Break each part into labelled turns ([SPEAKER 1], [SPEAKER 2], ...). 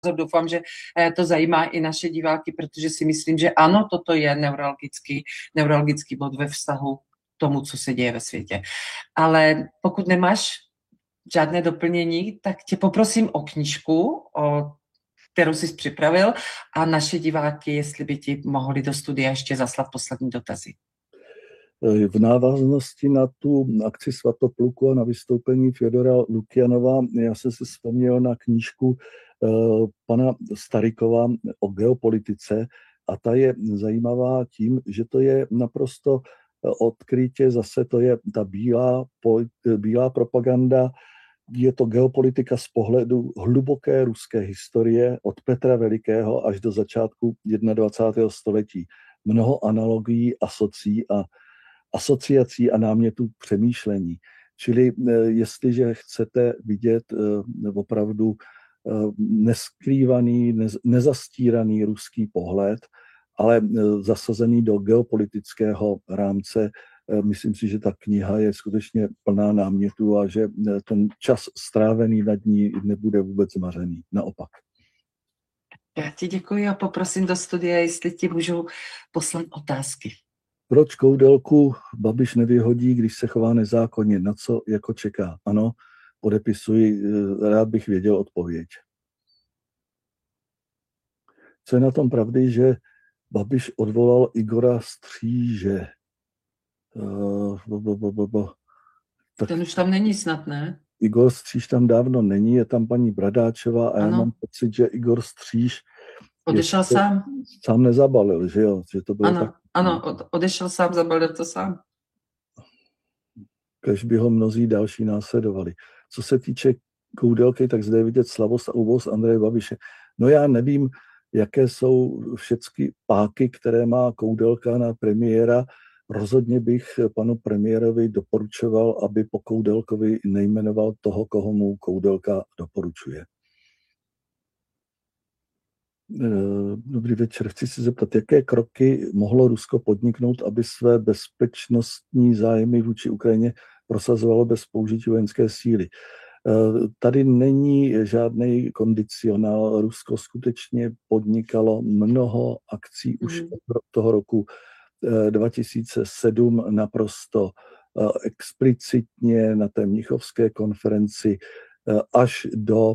[SPEAKER 1] Doufám, že to zajímá i naše diváky, protože si myslím, že ano, toto je neuralgický bod ve vztahu k tomu, co se děje ve světě. Ale pokud nemáš žádné doplnění, tak tě poprosím o knížku, kterou jsi připravil, a naše diváky, jestli by ti mohli do studia ještě zaslat poslední dotazy.
[SPEAKER 2] V návaznosti na tu akci Svatopluku a na vystoupení Fjodora Lukjanova, já jsem si vzpomněl na knížku pana Starykova o geopolitice a ta je zajímavá tím, že to je naprosto odkrytě, zase to je ta bílá propaganda, je to geopolitika z pohledu hluboké ruské historie od Petra Velikého až do začátku 21. století. Mnoho analogií, asociací a námětů k přemýšlení. Čili jestliže chcete vidět opravdu neskrývaný, nezastíraný ruský pohled, ale zasazený do geopolitického rámce, myslím si, že ta kniha je skutečně plná námětů a že ten čas strávený nad ní nebude vůbec zmařený. Naopak.
[SPEAKER 1] Já ti děkuji a poprosím do studia, jestli ti můžu poslat otázky.
[SPEAKER 2] Proč Koudelku Babiš nevyhodí, když se chová nezákonně? Na co jako čeká? Ano, podepisuji, rád bych věděl odpověď. Co je na tom pravdy, že Babiš odvolal Igora Stříže?
[SPEAKER 1] Ten už tam není snad, ne?
[SPEAKER 2] Igor Stříž tam dávno není, je tam paní Bradáčová a já mám pocit, že Igor Stříž
[SPEAKER 1] odešel sám.
[SPEAKER 2] Sám nezabalil, že jo? Že to bylo
[SPEAKER 1] ano, odešel sám, zabalil to sám.
[SPEAKER 2] Kež by ho mnozí další následovali. Co se týče Koudelky, tak zde je vidět slavost a úbost Andreje Babiše. No já nevím, jaké jsou všechny páky, které má Koudelka na premiéra. Rozhodně bych panu premiérovi doporučoval, aby po Koudelkovi nejmenoval toho, koho mu Koudelka doporučuje. Dobrý večer. Chci se zeptat, jaké kroky mohlo Rusko podniknout, aby své bezpečnostní zájmy vůči Ukrajině prosazovalo bez použití vojenské síly. Tady není žádný kondicionál. Rusko skutečně podnikalo mnoho akcí už od toho roku 2007 naprosto explicitně na té mnichovské konferenci až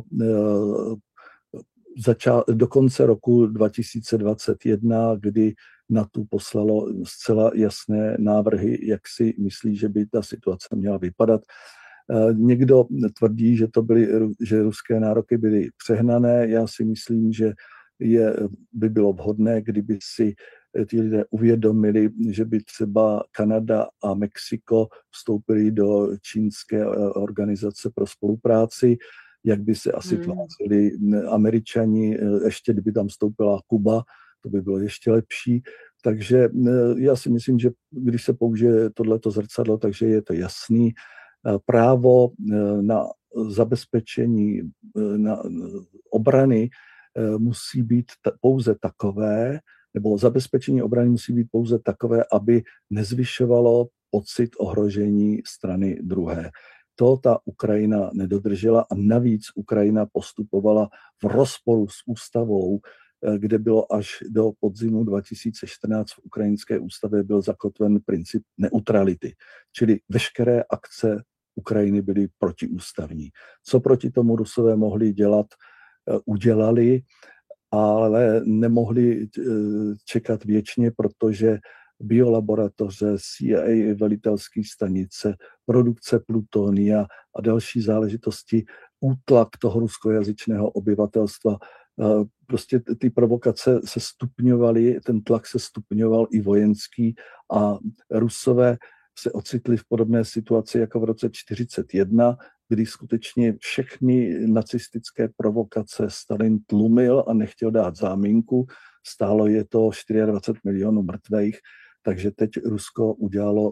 [SPEAKER 2] do konce roku 2021, kdy NATO poslalo zcela jasné návrhy, jak si myslí, že by ta situace měla vypadat. Někdo tvrdí, že ruské nároky byly přehnané. Já si myslím, že by bylo vhodné, kdyby si ti lidé uvědomili, že by třeba Kanada a Mexiko vstoupili do čínské organizace pro spolupráci, jak by se asi tvářili Američani, ještě kdyby tam vstoupila Kuba, to by bylo ještě lepší. Takže já si myslím, že když se použije tohleto zrcadlo, takže je to jasný. Právo na zabezpečení na obrany musí být pouze takové, nebo zabezpečení obrany musí být pouze takové, aby nezvyšovalo pocit ohrožení strany druhé. To ta Ukrajina nedodržela a navíc Ukrajina postupovala v rozporu s ústavou, kde bylo až do podzimu 2014 v ukrajinské ústavě byl zakotven princip neutrality, čili veškeré akce Ukrajiny byly protiústavní. Co proti tomu Rusové mohli dělat, udělali, ale nemohli čekat věčně, protože biolaboratoře, CIA, velitelské stanice, produkce plutonia a další záležitosti, útlak toho ruskojazyčného obyvatelstva. Prostě ty provokace se stupňovaly, ten tlak se stupňoval i vojenský a Rusové se ocitli v podobné situaci jako v roce 1941, kdy skutečně všechny nacistické provokace Stalin tlumil a nechtěl dát záminku. Stálo je to 24 milionů mrtvých, takže teď Rusko udělalo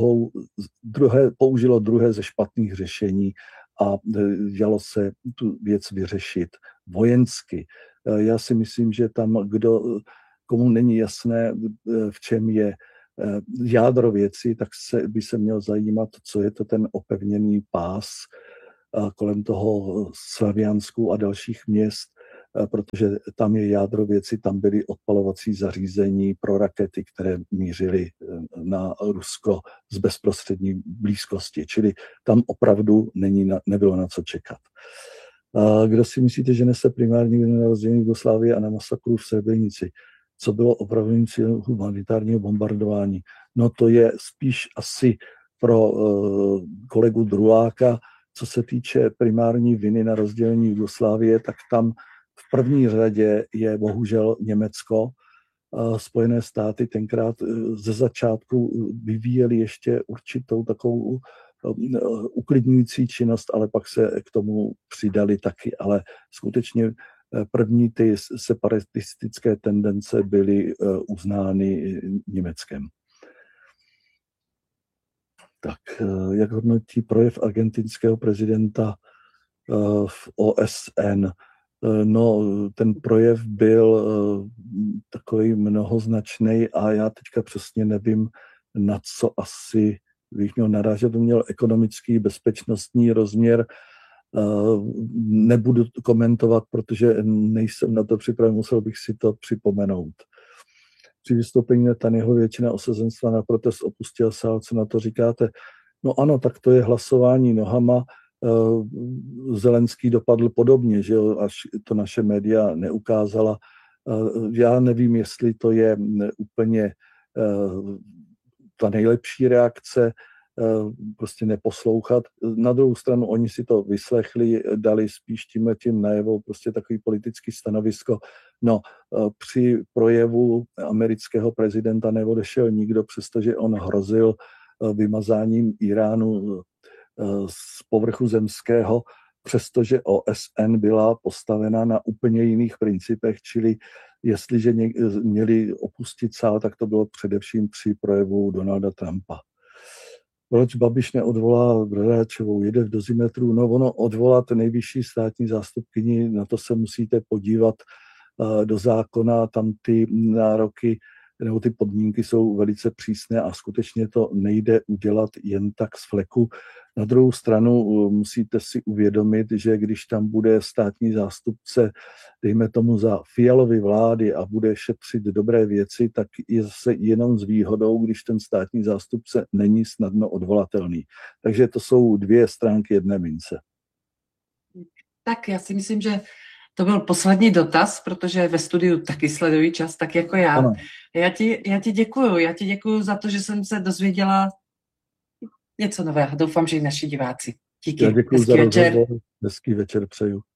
[SPEAKER 2] použilo druhé ze špatných řešení a dělalo se tu věc vyřešit vojensky. Já si myslím, že tam, komu není jasné, v čem je jádro věci, tak by se měl zajímat, co je to ten opevněný pás kolem toho Slaviansku a dalších měst. protože tam je jádro věci, tam byly odpalovací zařízení pro rakety, které mířily na Rusko z bezprostřední blízkosti, čili tam opravdu nebylo na co čekat. Kdo si myslíte, že nese primární vinu na rozdělení Jugoslávie a na masakru v Srebrenici? Co bylo opravdovým cílem humanitárního bombardování? No to je spíš asi pro kolegu Druláka. Co se týče primární viny na rozdělení Jugoslávie, tak tam v první řadě je bohužel Německo. Spojené státy tenkrát ze začátku vyvíjely ještě určitou takovou uklidňující činnost, ale pak se k tomu přidali taky. Ale skutečně první ty separatistické tendence byly uznány Německem. Tak, jak hodnotí projev argentinského prezidenta v OSN? No, ten projev byl takový mnohoznačný a já teďka přesně nevím, na co asi bych měl narážet. Měl ekonomický, bezpečnostní rozměr. Nebudu komentovat, protože nejsem na to připraven, musel bych si to připomenout. Při vystoupení Netanyahu většina osazenstva na protest opustila sál. Co na to říkáte? No ano, tak to je hlasování nohama. Zelenský dopadl podobně, že jo, až to naše média neukázala. Já nevím, jestli to je úplně ta nejlepší reakce, prostě neposlouchat. Na druhou stranu oni si to vyslechli, dali spíš tím najevo prostě takový politický stanovisko. No, při projevu amerického prezidenta neodešel nikdo, přestože on hrozil vymazáním Iránu z povrchu zemského, přestože OSN byla postavena na úplně jiných principech, čili jestliže měli opustit sál, tak to bylo především při projevu Donalda Trumpa. Proč Babiš neodvolá Bradáčovou, jede v dozimetru? No ono odvolat nejvyšší státní zástupkyni, na to se musíte podívat do zákona, tam ty nároky nebo ty podmínky jsou velice přísné a skutečně to nejde udělat jen tak z fleku. Na druhou stranu musíte si uvědomit, že když tam bude státní zástupce, dejme tomu za Fialovy vlády a bude šetřit dobré věci, tak je zase jenom s výhodou, když ten státní zástupce není snadno odvolatelný. Takže to jsou dvě stránky jedné mince.
[SPEAKER 1] Tak já si myslím, že to byl poslední dotaz, protože ve studiu taky sledují čas, tak jako já. Ano. Já ti děkuju za to, že jsem se dozvěděla něco nového. Doufám, že i naši diváci. Díky.
[SPEAKER 2] Já děkuji za rozhovor. Hezký večer přeju.